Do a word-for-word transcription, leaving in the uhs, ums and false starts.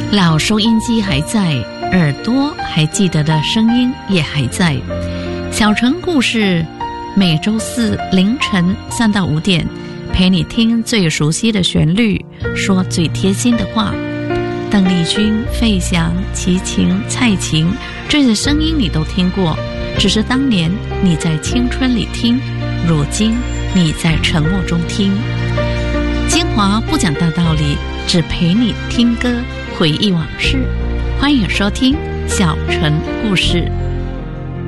老收音机还在，耳朵还记得的声音也还在。小城故事，每周四凌晨三到五点，陪你听最熟悉的旋律，说最贴心的话。邓丽君、费翔、齐秦、蔡琴，这些声音你都听过，只是当年你在青春里听，如今你在沉默中听。精华不讲大道理，只陪你听歌，回忆往事。欢迎收听小城故事。